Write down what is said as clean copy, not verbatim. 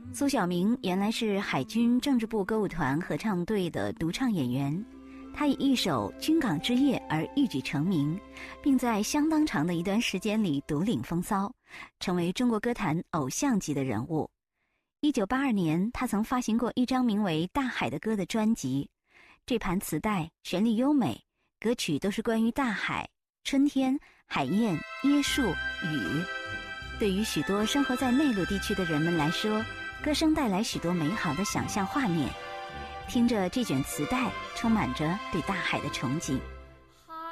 苏小明原来是海军政治部歌舞团合唱队的独唱演员，他以一首《军港之夜》而一举成名，并在相当长的一段时间里独领风骚，成为中国歌坛偶像级的人物。1982年，他曾发行过一张名为《大海的歌》的专辑，这盘磁带旋律优美，歌曲都是关于大海、春天、海燕、椰树、雨。对于许多生活在内陆地区的人们来说，歌声带来许多美好的想象画面。听着这卷磁带，充满着对大海的憧憬。